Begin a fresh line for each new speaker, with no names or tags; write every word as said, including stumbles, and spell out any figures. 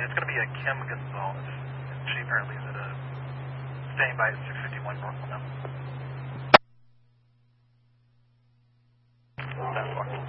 it's going to be a Kim Gonzalez. She apparently is at a staying by at six fifty-one North Lamel.